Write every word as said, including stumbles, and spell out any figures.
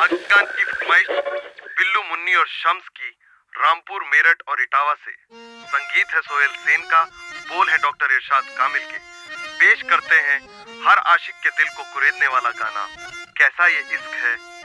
पाकिस्तान की फरमाइश बिल्लू मुन्नी और शम्स की, रामपुर, मेरठ और इटावा से। संगीत है सोहेल सेन का, बोल है डॉक्टर इरशाद कामिल के। पेश करते हैं हर आशिक के दिल को कुरेदने वाला गाना, कैसा ये इश्क है